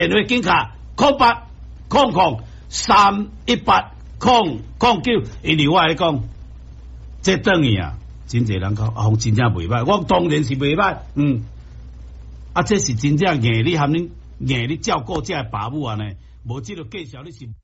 电话警卡0800318009，因为我来讲，这等于啊，真侪人讲啊，真正袂歹，我当然是袂歹，这是真正硬你含恁照顾这爸母啊呢，无即个介绍你是。